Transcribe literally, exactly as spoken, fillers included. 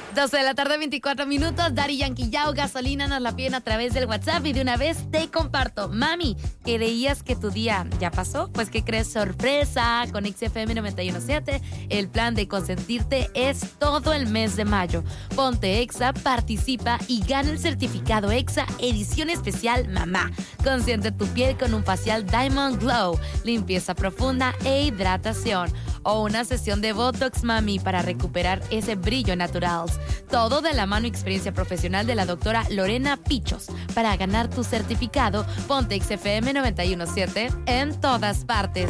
doce de la tarde, veinticuatro minutos. Daddy Yankee Yao, Gasolina, nos la piden a través del WhatsApp y de una vez te comparto. Mami, ¿creías que tu día ya pasó? Pues ¿qué crees? Sorpresa, con X F M noventa y uno punto siete. El plan de consentirte es todo el mes de mayo. Ponte Exa, participa y gana el certificado Exa edición especial Mamá. Consiente tu piel con un facial Diamond Glow, limpieza profunda e hidratación. O una sesión de Botox, mami, para recuperar ese brillo natural. Todo de la mano y experiencia profesional de la doctora Lorena Pichos. Para ganar tu certificado, ponte X F M noventa y uno punto siete en todas partes.